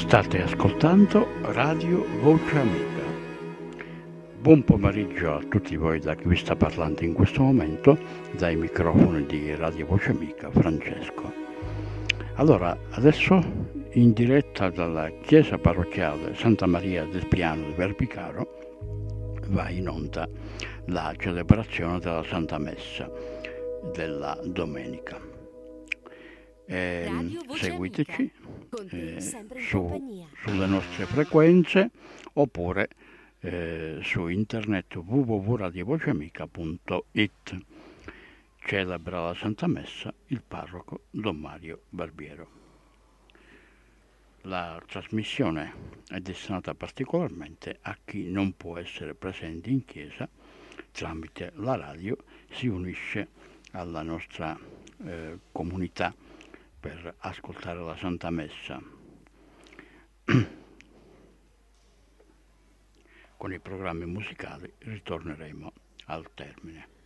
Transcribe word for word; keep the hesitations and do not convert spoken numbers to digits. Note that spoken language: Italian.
State ascoltando Radio Voce Amica. Buon pomeriggio a tutti voi, da chi vi sta parlando in questo momento, dai microfoni di Radio Voce Amica, Francesco. Allora, adesso in diretta dalla chiesa parrocchiale Santa Maria del Piano di Verbicaro va in onda la celebrazione della Santa Messa della domenica. Eh, seguiteci eh, su, sulle nostre frequenze oppure eh, su internet w w w punto radio voce amica punto i t. Celebra la Santa Messa il parroco Don Mario Barbiero. La trasmissione è destinata particolarmente a chi non può essere presente in chiesa, tramite la radio si unisce alla nostra eh, comunità per ascoltare la Santa Messa. Con i programmi musicali ritorneremo al termine.